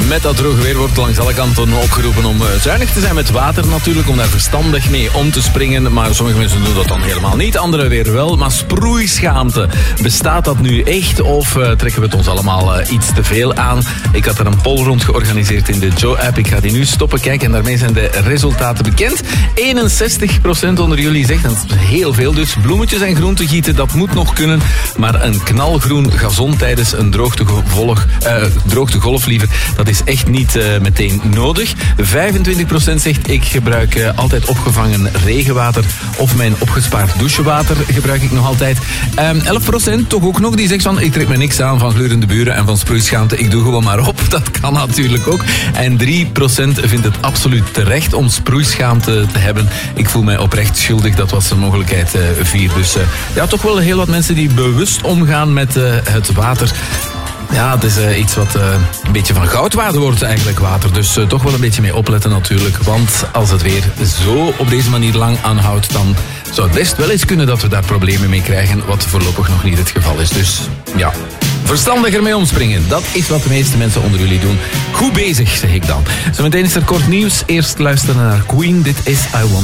met dat droge weer wordt langs alle kanten opgeroepen om zuinig te zijn met water natuurlijk, om daar verstandig mee om te springen. Maar sommige mensen doen dat dan helemaal niet, anderen weer wel. Maar sproeischaamte, bestaat dat nu echt of trekken we het ons allemaal iets te veel aan? Ik had er een poll rond georganiseerd in de Joe-app. Ik ga die nu stoppen kijken en daarmee zijn de resultaten bekend. 61% onder jullie zegt, dat is heel veel dus, bloemetjes en groenten gieten, dat moet nog kunnen. Maar een knalgroen gazon tijdens een droogtegolf liever, dat is echt niet meteen nodig. 25% zegt, ik gebruik altijd opgevangen regenwater of mijn opgespaard douchewater gebruik ik nog altijd. 11% toch ook nog, die zegt van, ik trek me niks aan van glurende buren en van sproeischaamte, ik doe gewoon maar op. Dat kan natuurlijk ook. En 3% vindt het absoluut terecht om sproeischaamte te hebben. Ik voel mij oprecht schuldig, dat was de mogelijkheid 4. Dus ja, toch wel heel wat mensen die bewust omgaan met het water. Ja, het is iets wat een beetje van goudwaarde wordt eigenlijk, water. Dus toch wel een beetje mee opletten natuurlijk. Want als het weer zo op deze manier lang aanhoudt, dan zou het best wel eens kunnen dat we daar problemen mee krijgen, wat voorlopig nog niet het geval is. Dus ja, verstandiger mee omspringen. Dat is wat de meeste mensen onder jullie doen. Goed bezig, zeg ik dan. Zometeen is er kort nieuws. Eerst luisteren naar Queen. Dit is I Want.